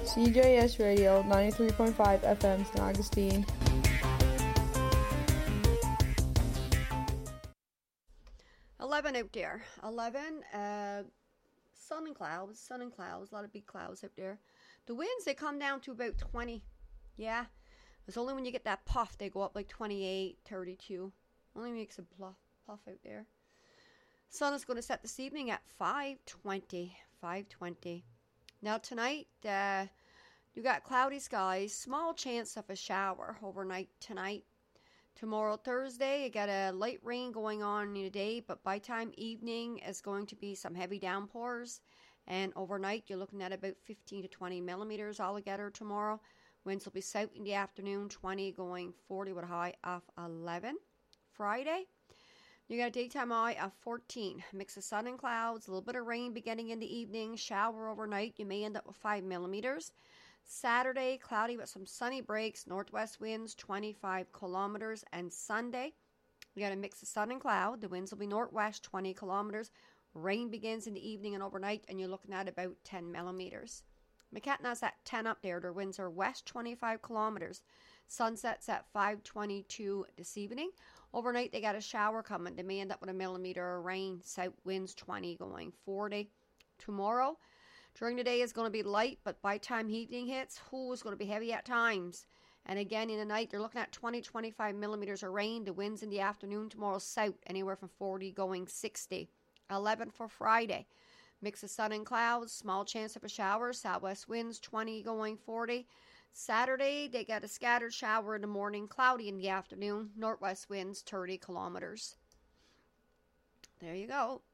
CJS Radio 93.5 FM St. Augustine. "11 out there. 11. Sun and clouds. A lot of big clouds out there. The winds, they come down to about 20. Yeah. It's only when you get that puff they go up like 28, 32. Only makes a puff out there. Sun is going to set this evening at 5:20. 5:20. Now tonight, you got cloudy skies. Small chance of a shower overnight tonight. Tomorrow, Thursday, you got a light rain going on in the day, but by time evening is going to be some heavy downpours. And overnight, you're looking at about 15 to 20 millimeters altogether tomorrow. Winds will be south in the afternoon, 20 going 40 with a high of 11. Friday, you got a daytime high of 14. Mix of sun and clouds, a little bit of rain beginning in the evening, shower overnight. You may end up with 5 millimeters. Saturday, cloudy with some sunny breaks, northwest winds 25 kilometers. And Sunday, you got a mix of sun and cloud. The winds will be northwest 20 kilometers. Rain begins in the evening and overnight, and you're looking at about 10 millimeters. McKetna's at 10 up there. Their winds are west 25 kilometers. Sunset's at 5:22 this evening. Overnight, they got a shower coming. They may end up with a millimeter of rain. South winds 20 going 40. Tomorrow, during the day is going to be light, but by time evening hits, it's going to be heavy at times. And again, in the night, they're looking at 20, 25 millimeters of rain. The winds in the afternoon tomorrow south, anywhere from 40 going 60. 11 for Friday. Mix of sun and clouds, small chance of a shower. Southwest winds 20 going 40. Saturday, they got a scattered shower in the morning, cloudy in the afternoon. Northwest winds 30 kilometers. There you go.